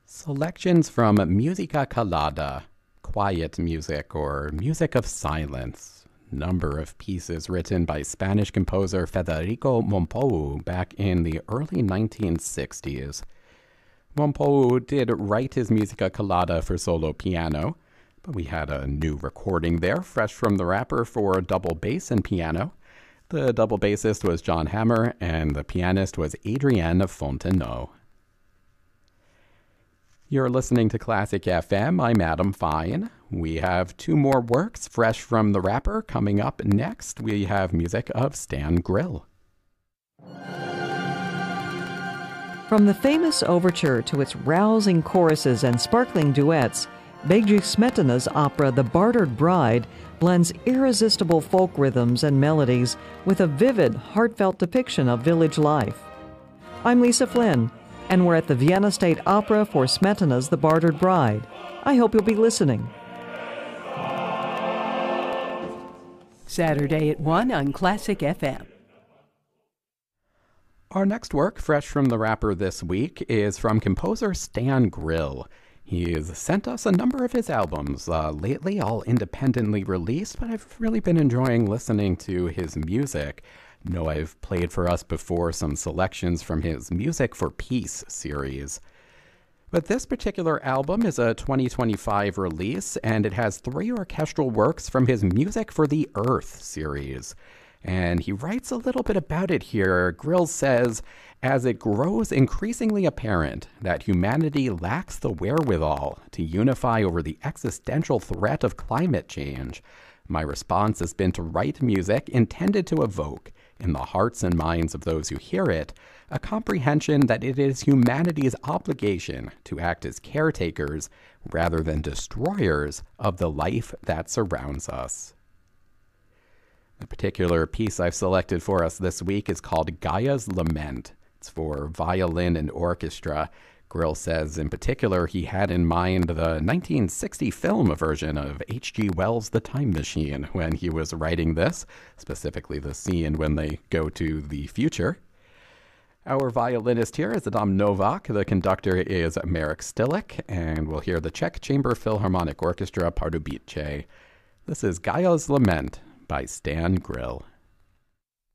Selections from Musica Calada, quiet music or music of silence. Number of pieces written by Spanish composer Federico Mompou back in the early 1960s. Mompou did write his Musica Calada for solo piano, but we had a new recording there, fresh from the wrapper for double bass and piano. The double bassist was John Hammer, and the pianist was Adrienne Fontenot. You're listening to Classic FM. I'm Adam Fine. We have two more works fresh from the wrapper. Coming up next, we have music of Stan Grill. From the famous overture to its rousing choruses and sparkling duets, Bedřich Smetana's opera The Bartered Bride blends irresistible folk rhythms and melodies with a vivid, heartfelt depiction of village life. I'm Lisa Flynn, and we're at the Vienna State Opera for Smetana's The Bartered Bride. I hope you'll be listening. Saturday at 1 on Classic FM. Our next work, fresh from the wrapper this week, is from composer Stan Grill. He's sent us a number of his albums, lately all independently released, but I've really been enjoying listening to his music. Know I've played for us before some selections from his Music for Peace series. But this particular album is a 2025 release, and it has 3 orchestral works from his Music for the Earth series. And he writes a little bit about it here. Grill says, as it grows increasingly apparent that humanity lacks the wherewithal to unify over the existential threat of climate change, my response has been to write music intended to evoke, in the hearts and minds of those who hear it, a comprehension that it is humanity's obligation to act as caretakers rather than destroyers of the life that surrounds us. The particular piece I've selected for us this week is called Gaia's Lament. It's for violin and orchestra. Grill says in particular he had in mind the 1960 film version of H.G. Wells' The Time Machine when he was writing this, specifically the scene when they go to the future. Our violinist here is Adam Novak. The conductor is Marek Stilik, and we'll hear the Czech Chamber Philharmonic Orchestra Pardubice. This is Gaia's Lament by Stan Grill.